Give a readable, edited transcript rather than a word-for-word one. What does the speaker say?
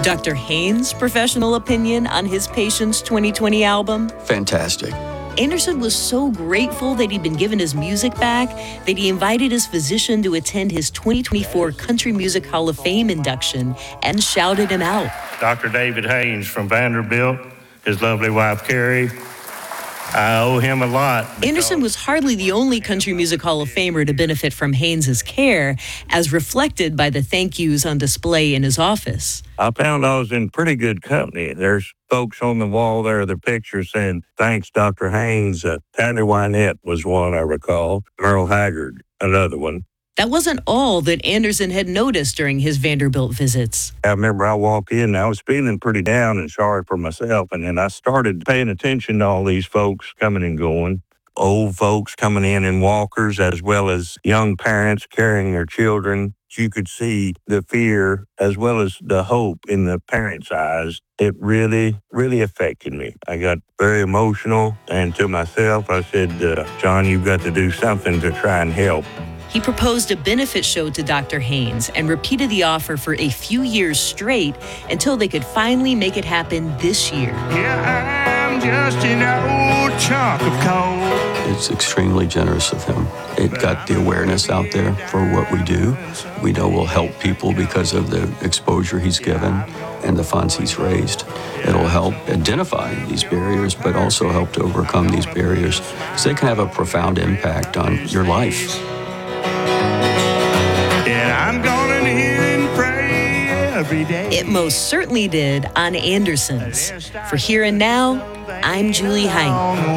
Dr. Haynes' professional opinion on his patient's 2020 album? Fantastic. Anderson was so grateful that he'd been given his music back that he invited his physician to attend his 2024 Country Music Hall of Fame induction and shouted him out. Dr. David Haynes from Vanderbilt, his lovely wife, Carrie. I owe him a lot. Anderson was hardly the only Country Music Hall of Famer to benefit from Haynes' care, as reflected by the thank yous on display in his office. I found I was in pretty good company. There's folks on the wall there, the picture saying, thanks, Dr. Haynes. Tandy Wynette was one I recall. Merle Haggard, another one. That wasn't all that Anderson had noticed during his Vanderbilt visits. I remember I walked in and I was feeling pretty down and sorry for myself. And then I started paying attention to all these folks coming and going. Old folks coming in walkers, as well as young parents carrying their children. You could see the fear as well as the hope in the parents' eyes. It really, really affected me. I got very emotional, and to myself, I said, John, you've got to do something to try and help. He proposed a benefit show to Dr. Haynes and repeated the offer for a few years straight until they could finally make it happen this year. Yeah, I'm just an old chunk of coal. It's extremely generous of him. It got the awareness out there for what we do. We know we'll help people because of the exposure he's given and the funds he's raised. It'll help identify these barriers, but also help to overcome these barriers so they can have a profound impact on your life. I'm gonna kneel and pray every day. It most certainly did on Anderson's. For Here and Now, I'm Julie Height.